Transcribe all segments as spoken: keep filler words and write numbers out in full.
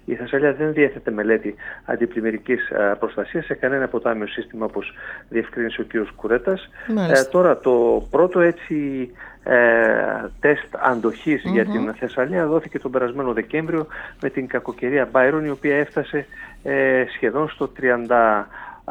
Η Θεσσαλία δεν διέθετε μελέτη αντιπλημμυρικής προστασίας σε κανένα ποτάμιο σύστημα, όπως διευκρίνησε ο κ. Κουρέτας. Ε, τώρα το πρώτο έτσι ε, τεστ αντοχής mm-hmm. για την Θεσσαλία δόθηκε τον περασμένο Δεκέμβριο με την κακοκαιρία Byron, η οποία έφτασε ε, σχεδόν στο τριάντα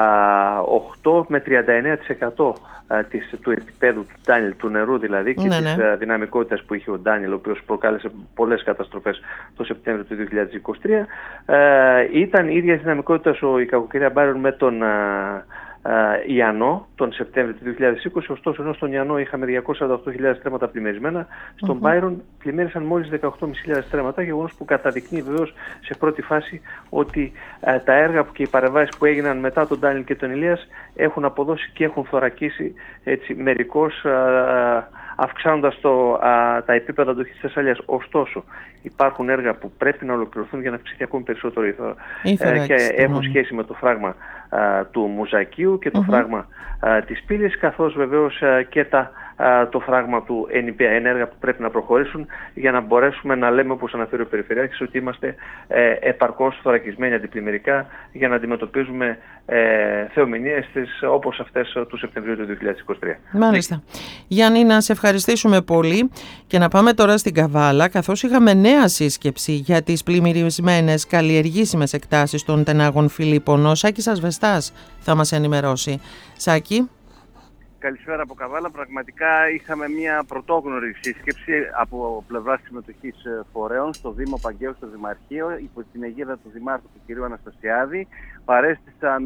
οκτώ με τριάντα εννέα τοις εκατό της, του επίπεδου του Ντάνιελ, του νερού δηλαδή, και ναι, της ναι. δυναμικότητας που είχε ο Ντάνιελ, ο οποίος προκάλεσε πολλές καταστροφές το Σεπτέμβριο του δύο χιλιάδες είκοσι τρία. Ε, ήταν η ίδια δυναμικότητας η κακοκαιρία Byron με τον α, Uh, Ιαννό τον Σεπτέμβριο του δύο χιλιάδες είκοσι, ωστόσο ενώ στον Ιαννό είχαμε διακόσιες σαράντα οκτώ χιλιάδες στρέμματα πλημμυρισμένα, στον mm-hmm. Byron πλημμύρισαν μόλις δεκαοκτώ χιλιάδες πεντακόσιες στρέμματα, γεγονός που καταδεικνύει βεβαίως σε πρώτη φάση ότι uh, τα έργα και οι παρεμβάσεις που έγιναν μετά τον Ντάνιελ και τον Ηλίας έχουν αποδώσει και έχουν θωρακίσει έτσι μερικώς uh, αυξάνοντας το, α, τα επίπεδα αντοχής της Θεσσαλίας. Ωστόσο, υπάρχουν έργα που πρέπει να ολοκληρωθούν για να αυξηθεί ακόμη περισσότερο η θωρακίση ε, και έχουν σχέση με το φράγμα α, του Μουζακίου και το mm-hmm. φράγμα α, της πύλης, καθώς βεβαίως α, και τα, α, το φράγμα του εν ι πι έι, έργα που πρέπει να προχωρήσουν για να μπορέσουμε να λέμε, όπως αναφέρει ο Περιφερειάρχης, ότι είμαστε ε, επαρκώς θωρακισμένοι αντιπλημμυρικά για να αντιμετωπίζουμε ε, θεομηνίες όπως αυτές του Σεπτεμβρίου του δύο χιλιάδες είκοσι τρία. Μάλιστα. Γιάννη, να σε ευχαριστήσουμε πολύ και να πάμε τώρα στην Καβάλα, καθώς είχαμε νέα σύσκεψη για τις πλημμυρισμένες καλλιεργήσιμες εκτάσεις των τενάγων Φιλίππων. Ο Σάκης Ασβεστάς θα μας ενημερώσει. Σάκη. Καλησπέρα από Καβάλα. Πραγματικά είχαμε μια πρωτόγνωρη σύσκεψη από πλευρά συμμετοχής φορέων στο Δήμο Παγκαίου, στο Δημαρχείο, υπό την αιγίδα του Δημάρχου του κ. Αναστασιάδη. Παρέστησαν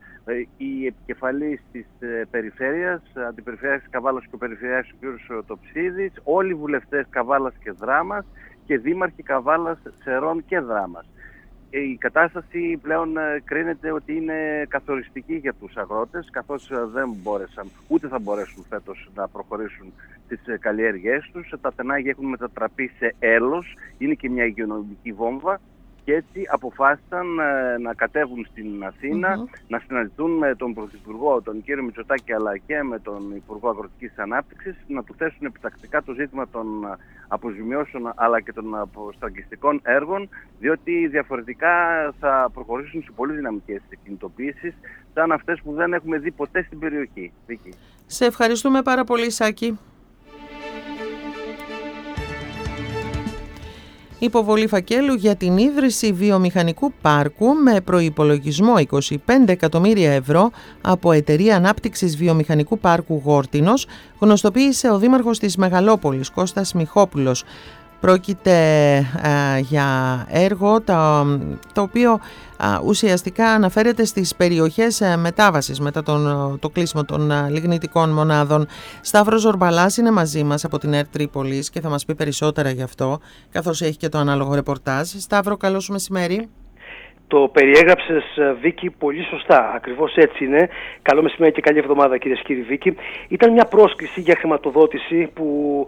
οι επικεφαλείς της περιφέρειας, αντιπεριφερειάρχης Καβάλας και ο περιφερειάρχης κ. Τοψίδης, όλοι οι βουλευτές Καβάλας και Δράμας και δήμαρχοι Καβάλας, Σερών και Δράμας. Η κατάσταση πλέον κρίνεται ότι είναι καθοριστική για τους αγρότες, καθώς δεν μπόρεσαν, ούτε θα μπορέσουν φέτος να προχωρήσουν τις καλλιέργειές τους. Τα τενάγια έχουν μετατραπεί σε έλος, είναι και μια υγειονομική βόμβα. Και έτσι αποφάσισαν ε, να κατέβουν στην Αθήνα, mm-hmm. να συναντηθούν με τον Πρωθυπουργό, τον κύριο Μητσοτάκη, αλλά και με τον Υπουργό Αγροτικής Ανάπτυξης, να του θέσουν επιτακτικά το ζήτημα των αποζημιώσεων αλλά και των αποστραγγιστικών έργων, διότι διαφορετικά θα προχωρήσουν σε πολύ δυναμικές κινητοποιήσεις, σαν αυτές που δεν έχουμε δει ποτέ στην περιοχή. Βίκη. Σε ευχαριστούμε πάρα πολύ, Σάκη. Υποβολή φακέλου για την ίδρυση βιομηχανικού πάρκου με προϋπολογισμό είκοσι πέντε εκατομμύρια ευρώ από Εταιρεία Ανάπτυξης Βιομηχανικού Πάρκου Γόρτινος, γνωστοποίησε ο Δήμαρχος της Μεγαλόπολης, Κώστας Μιχόπουλος. Πρόκειται α, για έργο το, το οποίο α, ουσιαστικά αναφέρεται στις περιοχές α, μετάβασης μετά τον, το κλείσιμο των α, λιγνητικών μονάδων. Σταύρος Ζορμπαλάς είναι μαζί μας από την ΕΡΤ Τρίπολης και θα μας πει περισσότερα γι' αυτό, καθώς έχει και το ανάλογο ρεπορτάζ. Σταύρο, καλό σου μεσημέρι. Το περιέγραψες, Βίκη, πολύ σωστά. Ακριβώς έτσι είναι. Καλό μεσημέρι και καλή εβδομάδα, κυρίες και κύριοι. Βίκη. Ήταν μια πρόσκληση για χρηματοδότηση που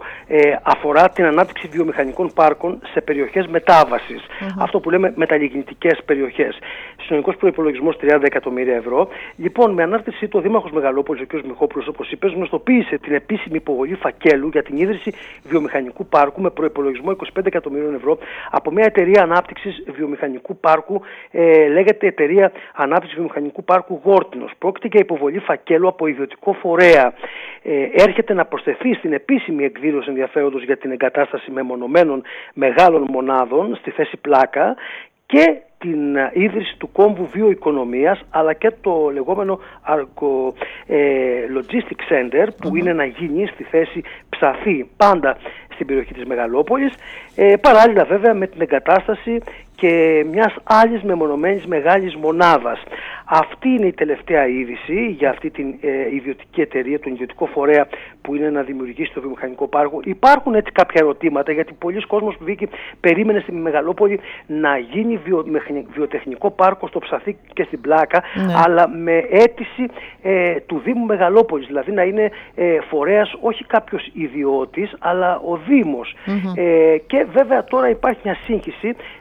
ε, αφορά την ανάπτυξη βιομηχανικών πάρκων σε περιοχές μετάβασης. Mm-hmm. Αυτό που λέμε μεταλλιγνητικές περιοχές. Συνολικός προϋπολογισμός τριάντα εκατομμύρια ευρώ. Λοιπόν, με ανάρτησή του ο Δήμαρχος Μεγαλόπολης, ο κ. Μιχόπουλος, όπως είπες, γνωστοποίησε την επίσημη υποβολή φακέλου για την ίδρυση βιομηχανικού πάρκου με προϋπολογισμό είκοσι πέντε εκατομμυρίων ευρώ από μια εταιρεία ανάπτυξης βιομηχανικού πάρκου. Ε, λέγεται Εταιρεία Ανάπτυξης Βιομηχανικού Πάρκου Γόρτινος. Πρόκειται για υποβολή φακέλου από ιδιωτικό φορέα. Ε, έρχεται να προσθεθεί στην επίσημη εκδήλωση ενδιαφέροντος για την εγκατάσταση μεμονωμένων μεγάλων μονάδων στη θέση Πλάκα και την ίδρυση του κόμβου βιοοικονομίας, αλλά και το λεγόμενο Arco ε, Logistic Center που mm-hmm. είναι να γίνει στη θέση Ψαθή, πάντα στην περιοχή της Μεγαλόπολης, ε, παράλληλα βέβαια με την εγκατάσταση και μιας άλλης μεμονωμένης μεγάλης μονάδας. Αυτή είναι η τελευταία είδηση για αυτή την ε, ιδιωτική εταιρεία, τον ιδιωτικό φορέα που είναι να δημιουργήσει το βιομηχανικό πάρκο. Υπάρχουν έτσι κάποια ερωτήματα, γιατί πολλοί κόσμος που βγήκε περίμενε στη Μεγαλόπολη να γίνει βιο, βιοτεχνικό πάρκο στο Ψαθή και στην Πλάκα, ναι. αλλά με αίτηση ε, του Δήμου Μεγαλόπολης, δηλαδή να είναι ε, φορέας όχι κάποιος ιδιώτης, αλλά ο Δήμος. Mm-hmm. Ε, και βέβαια τώρα υπάρχει μια σύγχυση ε, μετά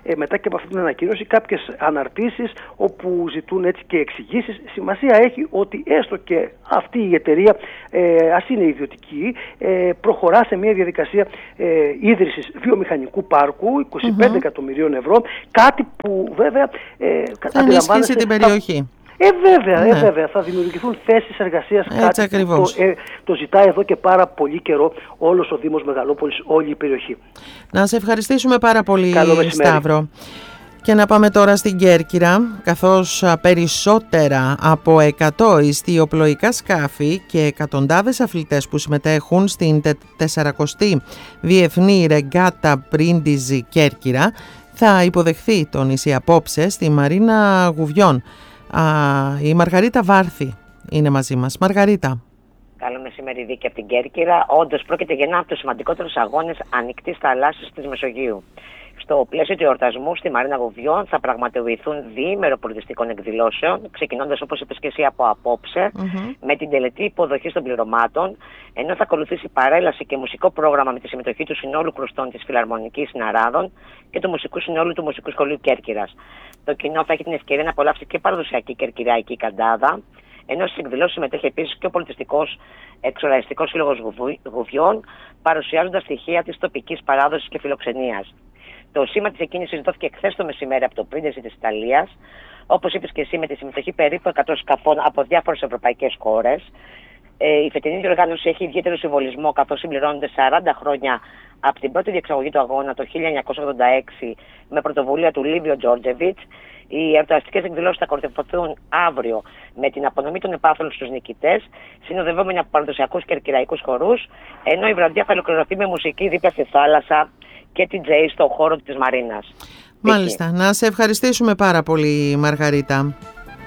και από αυτή την ανακοίνωση κάποιες αναρτήσεις όπου ζητούν έτσι και εξηγήσεις. Σημασία έχει ότι έστω και αυτή η εταιρεία, ε, ας είναι ιδιωτική, ε, προχωρά σε μια διαδικασία ε, ίδρυσης βιομηχανικού πάρκου είκοσι πέντε mm-hmm. εκατομμυρίων ευρώ, κάτι που βέβαια ε, θα ενισχύσει την περιοχή. Ε, βέβαια, ναι. ε, βέβαια, θα δημιουργηθούν θέσεις εργασίας. Έτσι ακριβώς. Το, ε, το ζητάει εδώ και πάρα πολύ καιρό όλος ο Δήμος Μεγαλόπολης, όλη η περιοχή. Να σε ευχαριστήσουμε πάρα πολύ, Σταύρο. Και να πάμε τώρα στην Κέρκυρα, καθώς περισσότερα από εκατό ιστιοπλοϊκά σκάφη και εκατοντάδες αθλητές που συμμετέχουν στην τεσσαρακοστή Διεθνή Ρεγκάτα Πρίντιζη Κέρκυρα θα υποδεχθεί το νησί απόψε στη Μαρίνα Γουβιών. Α, η Μαργαρίτα Βάρθη είναι μαζί μας. Μαργαρίτα. Καλό μεσημέρι, Δίκη, από την Κέρκυρα. Όντως πρόκειται για ένα από τους σημαντικότερους αγώνες ανοιχτής θαλάσσης της Μεσογείου. Στο πλαίσιο του εορτασμού στη Μαρίνα Γουβιών θα πραγματοποιηθούν διήμερο πολιτιστικών εκδηλώσεων, ξεκινώντας, όπως είπες και εσύ, από απόψε, mm-hmm. με την τελετή υποδοχή των πληρωμάτων, ενώ θα ακολουθήσει παρέλαση και μουσικό πρόγραμμα με τη συμμετοχή του συνόλου κρουστών της Φιλαρμονικής Συναράδων και του μουσικού συνόλου του Μουσικού Σχολείου Κέρκυρας. Το κοινό θα έχει την ευκαιρία να απολαύσει και παραδοσιακή κερκυραϊκή καντάδα, ενώ στις εκδηλώσεις συμμετέχει επίσης και ο πολιτιστικός εξοραϊστικός σύλλογος Γουβιών, παρουσιάζοντας στοιχεία της τοπικής παράδοσης και φιλοξενίας. Το σήμα της εκκίνησης δόθηκε χθες το μεσημέρι από το Πρίντεζι της Ιταλίας, όπως είπες και εσύ, με τη συμμετοχή περίπου εκατό σκαφών από διάφορες ευρωπαϊκές χώρες. Ε, η φετινή διοργάνωση έχει ιδιαίτερο συμβολισμό, καθώς συμπληρώνονται σαράντα χρόνια από την πρώτη διεξαγωγή του αγώνα το χίλια εννιακόσια ογδόντα έξι με πρωτοβουλία του Λίβιο Τζόρτζεβιτς. Οι εορταστικές εκδηλώσεις θα κορυφωθούν αύριο με την απονομή των επάθλων στους νικητές, συνοδευόμενοι από παραδοσιακούς κερκυραϊκούς χορούς, ενώ η βραδιά θα ολοκληρωθεί με μουσική δίπλα στη θάλασσα και την τζέι στον χώρο της Μαρίνας. Μάλιστα. Εκεί. Να σε ευχαριστήσουμε πάρα πολύ, Μαργαρίτα.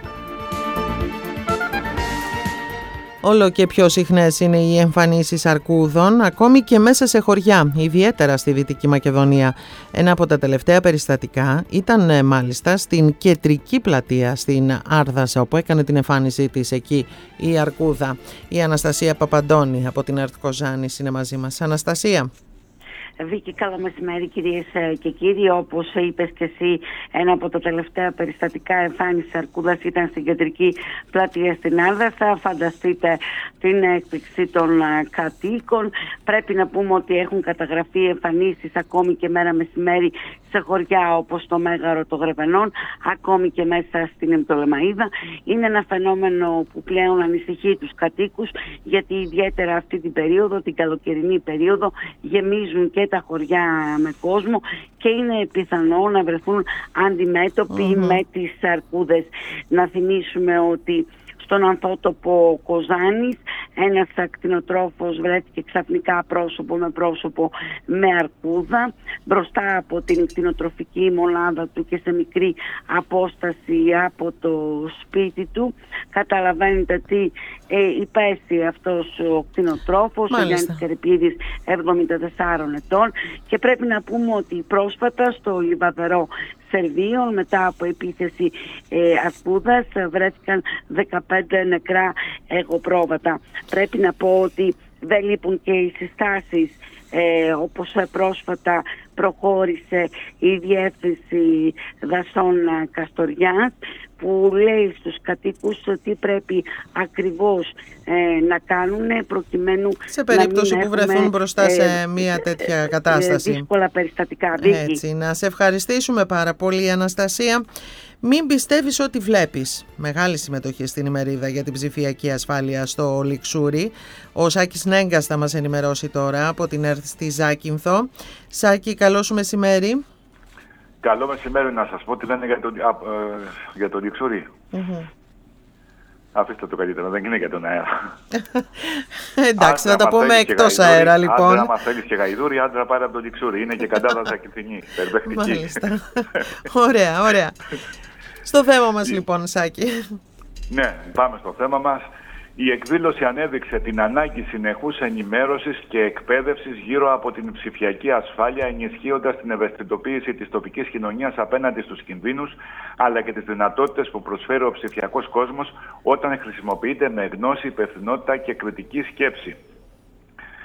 Όλο και πιο συχνές είναι οι εμφανίσεις αρκούδων, ακόμη και μέσα σε χωριά, ιδιαίτερα στη Δυτική Μακεδονία. Ένα από τα τελευταία περιστατικά ήταν μάλιστα στην κεντρική πλατεία, στην Άρδασα, όπου έκανε την εμφάνισή της εκεί η αρκούδα. Η Αναστασία Παπαντώνη από την ΕΡΤ Κοζάνης είναι μαζί μας. Αναστασία. Βίκη, καλό μεσημέρι κυρίες και κύριοι. Όπως είπες και εσύ, ένα από τα τελευταία περιστατικά εμφάνισης αρκούδας ήταν στην κεντρική πλατεία στην Άρδασα. Φανταστείτε την έκπληξη των κατοίκων. Πρέπει να πούμε ότι έχουν καταγραφεί εμφανίσεις ακόμη και μέρα μεσημέρι σε χωριά όπως το Μέγαρο των Γρεβενών, ακόμη και μέσα στην Εμπτολεμαΐδα. Είναι ένα φαινόμενο που πλέον ανησυχεί τους κατοίκους, γιατί ιδιαίτερα αυτή την περίοδο, την καλοκαιρινή περίοδο, γεμίζουν και τα χωριά με κόσμο και είναι πιθανό να βρεθούν αντιμέτωποι mm-hmm. με τις αρκούδες. Να θυμίσουμε ότι στον ανθότοπο Κοζάνης ένας ακτινοτρόφος βρέθηκε ξαφνικά πρόσωπο με πρόσωπο με αρκούδα μπροστά από την κτηνοτροφική μονάδα του και σε μικρή απόσταση από το σπίτι του. Καταλαβαίνετε τι ε, υπέστη αυτός ο κτηνοτρόφος, ο Γιάννης Καρυπίδης, εβδομήντα τεσσάρων ετών, και πρέπει να πούμε ότι πρόσφατα στο Λιβαδερό Σερβίων, μετά από επίθεση ε, αρκούδας, βρέθηκαν δεκαπέντε νεκρά εγωπρόβατα. Πρέπει να πω ότι δεν λείπουν και οι συστάσεις, ε, όπως πρόσφατα προχώρησε η Διεύθυνση Δασών Καστοριάς, που λέει στους κατοίκους τι πρέπει ακριβώς ε, να κάνουν προκειμένου σε περίπτωση να που βρεθούν έχουμε, μπροστά ε, σε μια τέτοια ε, κατάσταση. Δύσκολα περιστατικά. Έτσι, να σε ευχαριστήσουμε πάρα πολύ, Αναστασία. Μην πιστεύεις ό,τι βλέπεις. Μεγάλη συμμετοχή στην ημερίδα για την ψηφιακή ασφάλεια στο Λιξούρι. Ο Σάκης Νέγκας θα μας ενημερώσει τώρα από την ΕΡΤ στη Ζάκυνθο. Σάκη, καλό σου μεσημέρι. Καλό μεσημέρι, να σας πω τι λένε για το, α, ε, για το Λιξούρι. Mm-hmm. Αφήστε το καλύτερα, δεν είναι για τον αέρα. Εντάξει, θα τα πούμε εκτός αέρα, λοιπόν. Άντρα, άμα θέλεις και γαϊδούρι, άντρα πάρε από το Λιξούρι. Είναι και καντάδα Ζακυνθινή, περπαιχτική. Μάλιστα. Ωραία, ωραία. Στο θέμα μας, λοιπόν, Σάκη. Ναι, πάμε στο θέμα μας. Η εκδήλωση ανέδειξε την ανάγκη συνεχούς ενημέρωσης και εκπαίδευσης γύρω από την ψηφιακή ασφάλεια, ενισχύοντας την ευαισθητοποίηση της τοπικής κοινωνίας απέναντι στους κινδύνους, αλλά και τις δυνατότητες που προσφέρει ο ψηφιακός κόσμος όταν χρησιμοποιείται με γνώση, υπευθυνότητα και κριτική σκέψη.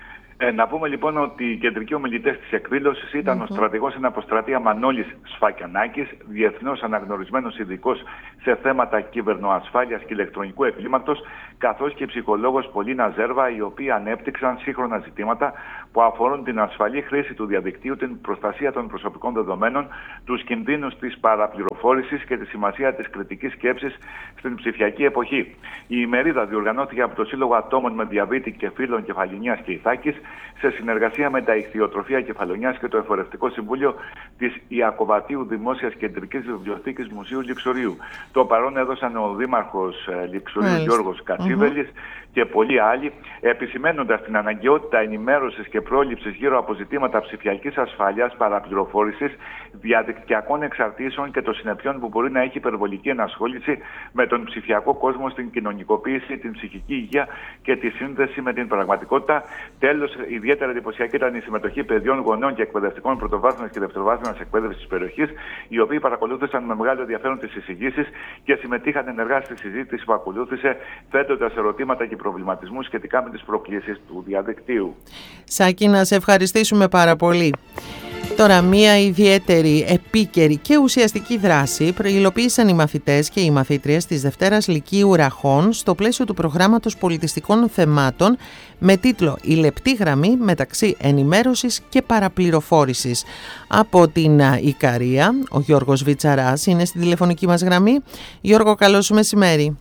Ε, να πούμε λοιπόν ότι οι κεντρικοί ομιλητές της εκδήλωσης ήταν mm-hmm. ο στρατηγός εν αποστρατεία Μανώλης Σφακιανάκης, διεθνώς αναγνωρισμένος ειδικός σε θέματα κυβερνοασφάλειας και ηλεκτρονικού εγκλήματος, καθώς και η ψυχολόγος Πολίνα Ζέρβα, οι οποίοι ανέπτυξαν σύγχρονα ζητήματα που αφορούν την ασφαλή χρήση του διαδικτύου, την προστασία των προσωπικών δεδομένων, τους κινδύνους της παραπληροφόρησης και τη σημασία της κριτικής σκέψης στην ψηφιακή εποχή. Η ημερίδα διοργανώθηκε από το Σύλλογο Ατόμων με Διαβήτη και Φύλων Κεφαλονιάς και Ιθάκης σε συνεργασία με τα Ιχθυοτροφία Κεφαλονιάς και το Εφορευτικό Συμβούλιο της Ιακωβατίου Δημόσιας Κεντρικής Βιβλιοθήκης Μουσείου Λιξορίου. Το παρόν έδωσαν ο Δήμαρχος Λιξορίου Γιώργος Κατσίβελης mm-hmm. και πολλοί άλλοι, επισημαίνοντας την αναγκαιότητα ενημέρωσης και πρόληψης γύρω από ζητήματα ψηφιακής ασφάλειας, παραπληροφόρησης, διαδικτυακών εξαρτήσεων και των συνεπειών που μπορεί να έχει υπερβολική ενασχόληση με τον ψηφιακό κόσμο στην κοινωνικοποίηση, την ψυχική υγεία και τη σύνδεση με την πραγματικότητα. Τέλος, ιδιαίτερα εντυπωσιακή ήταν η συμμετοχή παιδιών, γονέων και εκπαιδευτικών πρωτοβάθμιας και δευτεροβάθμιας εκπαίδευσης της περιοχής, οι οποίοι παρακολούθησαν με μεγάλο ενδιαφέρον τις εισηγήσεις και συμμετείχαν ενεργά στη συζήτηση που ακολούθησε, θέτοντας ερωτήματα και προβληματισμούς σχετικά με τις προκλήσεις του διαδικτύου. Σάκη, να σε ευχαριστήσουμε πάρα πολύ. Τώρα, μία ιδιαίτερη, επίκαιρη και ουσιαστική δράση υλοποίησαν οι μαθητές και οι μαθήτριες της Δευτέρας Λυκείου Ραχών στο πλαίσιο του προγράμματος πολιτιστικών θεμάτων με τίτλο «Η λεπτή γραμμή μεταξύ ενημέρωσης και παραπληροφόρησης». Από την Ικαρία, ο Γιώργος Βιτσαράς είναι στην τηλεφωνική μας γραμμή. Γιώργο, καλώς μεσημέρι.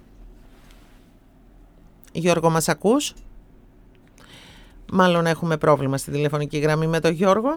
Γιώργο, μας ακούς? Μάλλον έχουμε πρόβλημα στην τηλεφωνική γραμμή με τον Γιώργο.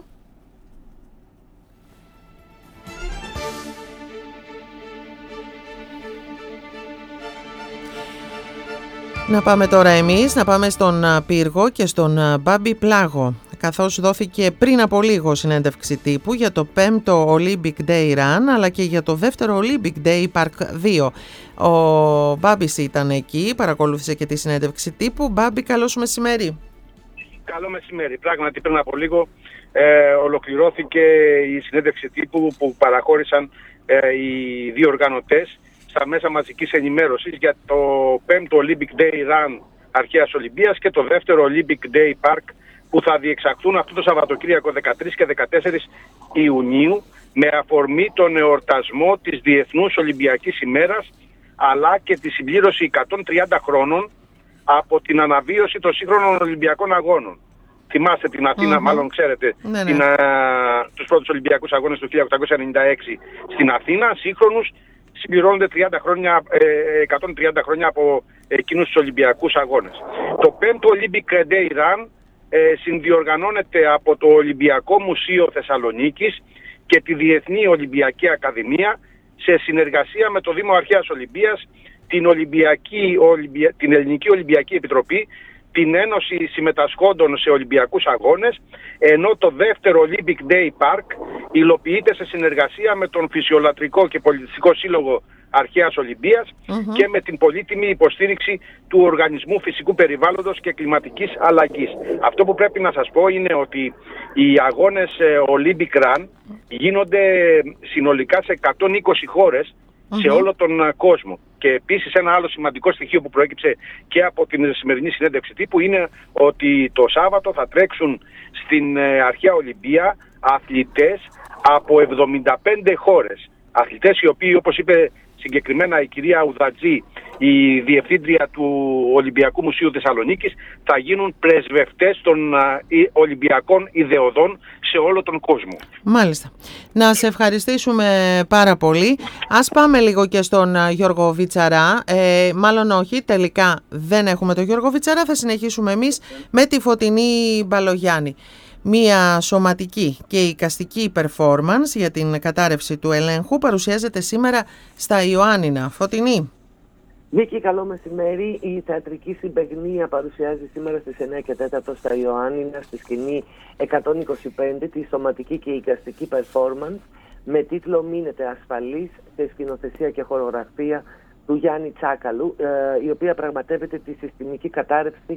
Να πάμε τώρα εμείς, να πάμε στον Πύργο και στον Μπάμπη Πλάγο, καθώς δόθηκε πριν από λίγο συνέντευξη τύπου για το πέμπτο Olympic Day Run, αλλά και για το δεύτερο Olympic Day Park δύο. Ο Μπάμπης ήταν εκεί, παρακολούθησε και τη συνέντευξη τύπου. Μπάμπη, καλώς μεσημέρι. Καλό μεσημέρι. Πράγματι, πριν από λίγο ε, ολοκληρώθηκε η συνέντευξη τύπου που παραχώρησαν ε, οι δύο οργανωτές στα μέσα μαζικής ενημέρωσης για το πέμπτο Olympic Day Run Αρχαίας Ολυμπίας και το δεύτερο Olympic Day Park που θα διεξαχθούν αυτό το Σαββατοκύριακο δεκατρείς και δεκατέσσερις Ιουνίου με αφορμή τον εορτασμό της Διεθνούς Ολυμπιακής ημέρας αλλά και τη συμπλήρωση εκατόν τριάντα χρόνων από την αναβίωση των σύγχρονων Ολυμπιακών Αγώνων. Θυμάστε την Αθήνα, mm-hmm. μάλλον ξέρετε, ναι, ναι. Την, α, τους πρώτους Ολυμπιακούς Αγώνες του χίλια οκτακόσια ενενήντα έξι στην Αθήνα, σύγχρονους, συμπληρώνονται τριάντα χρόνια, ε, εκατόν τριάντα χρόνια από εκείνους τους Ολυμπιακούς Αγώνες. Το πέμπτο Olympic Day Run ε, συνδιοργανώνεται από το Ολυμπιακό Μουσείο Θεσσαλονίκης και τη Διεθνή Ολυμπιακή Ακαδημία σε συνεργασία με το Δήμο Αρχαίας Ολυμπίας, την, Ολυμπιακή, Ολυμπια... την Ελληνική Ολυμπιακή Επιτροπή, την Ένωση Συμμετασχόντων σε Ολυμπιακούς Αγώνες, ενώ το δεύτερο Olympic Day Park υλοποιείται σε συνεργασία με τον Φυσιολατρικό και Πολιτιστικό Σύλλογο Αρχαίας Ολυμπίας mm-hmm. και με την πολύτιμη υποστήριξη του Οργανισμού Φυσικού Περιβάλλοντος και Κλιματικής Αλλαγής. Αυτό που πρέπει να σας πω είναι ότι οι αγώνες Olympic Run γίνονται συνολικά σε εκατόν είκοσι χώρες mm-hmm. σε όλο τον κόσμο. Και επίσης ένα άλλο σημαντικό στοιχείο που προέκυψε και από την σημερινή συνέντευξη τύπου είναι ότι το Σάββατο θα τρέξουν στην Αρχαία Ολυμπία αθλητές από εβδομήντα πέντε χώρες. Αθλητές οι οποίοι, όπως είπε συγκεκριμένα η κυρία Ουδατζή, η διευθύντρια του Ολυμπιακού Μουσείου Θεσσαλονίκης, θα γίνουν πρεσβευτές των Ολυμπιακών ιδεωδών σε όλο τον κόσμο. Μάλιστα. Να σε ευχαριστήσουμε πάρα πολύ. Ας πάμε λίγο και στον Γιώργο Βιτσαρά. Ε, μάλλον όχι, τελικά δεν έχουμε τον Γιώργο Βιτσαρά. Θα συνεχίσουμε εμείς με τη Φωτεινή Μπαλογιάννη. Μία σωματική και εικαστική performance για την κατάρρευση του ελέγχου παρουσιάζεται σήμερα στα Ιωάννινα. Φωτεινή. Βίκη, καλό μεσημέρι. Η θεατρική συμπαιγνία παρουσιάζει σήμερα στις εννιά και τέσσερα στα Ιωάννινα στη σκηνή εκατόν είκοσι πέντε τη σωματική και εικαστική performance με τίτλο «Μείνετε ασφαλείς» σε σκηνοθεσία και χορογραφία του Γιάννη Τσάκαλου, η οποία πραγματεύεται τη συστημική κατάρρευση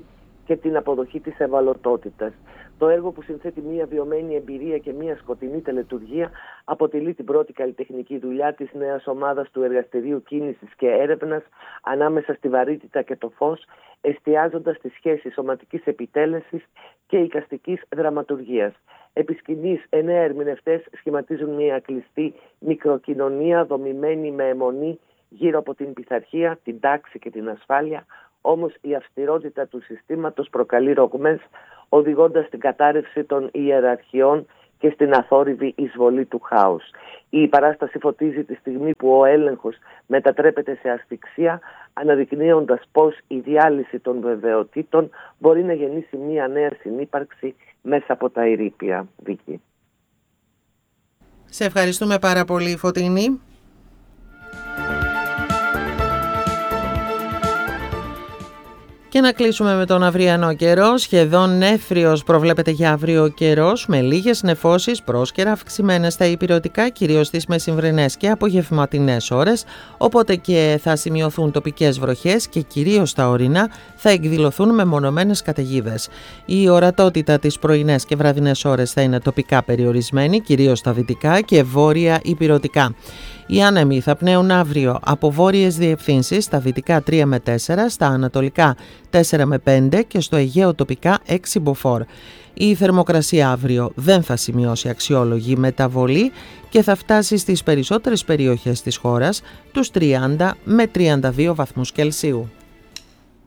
και την αποδοχή της ευαλωτότητας. Το έργο, που συνθέτει μια βιωμένη εμπειρία και μια σκοτεινή τελετουργία, αποτελεί την πρώτη καλλιτεχνική δουλειά της νέας ομάδας του Εργαστηρίου Κίνησης και Έρευνας ανάμεσα στη βαρύτητα και το φως, εστιάζοντας στη σχέση σωματικής επιτέλεσης και εικαστικής δραματουργίας. Επί σκηνής, εννέα ερμηνευτές σχηματίζουν μια κλειστή μικροκοινωνία δομημένη με αιμονή γύρω από την πειθαρχία, την τάξη και την ασφάλεια, όμως η αυστηρότητα του συστήματος προκαλεί ρογμές, οδηγώντας στην κατάρρευση των ιεραρχιών και στην αθόρυβη εισβολή του χάους. Η παράσταση φωτίζει τη στιγμή που ο έλεγχος μετατρέπεται σε ασφυξία, αναδεικνύοντας πως η διάλυση των βεβαιοτήτων μπορεί να γεννήσει μια νέα συνύπαρξη μέσα από τα ερείπια. Βίκη. Σε ευχαριστούμε πάρα πολύ, Φωτεινή. Και να κλείσουμε με τον αυριανό καιρό. Σχεδόν νέφριος προβλέπεται για αύριο ο καιρός, με λίγες νεφώσεις, πρόσκαιρα αυξημένες στα ηπειρωτικά, κυρίως στις μεσημβρινές και απογευματινές ώρες, οπότε και θα σημειωθούν τοπικές βροχές και κυρίως τα ορεινά θα εκδηλωθούν μεμονωμένες καταιγίδες. Η ορατότητα τις πρωινές και βραδινές ώρες θα είναι τοπικά περιορισμένη, κυρίως στα δυτικά και βόρεια ηπειρωτικά. Οι άνεμοι θα πνέουν αύριο από βόρειες διευθύνσεις, στα δυτικά τρία με τέσσερα, στα ανατολικά τέσσερα με πέντε και στο Αιγαίο τοπικά έξι μποφόρ. Η θερμοκρασία αύριο δεν θα σημειώσει αξιόλογη μεταβολή και θα φτάσει στις περισσότερες περιοχές της χώρας τους τριάντα με τριάντα δύο βαθμούς Κελσίου.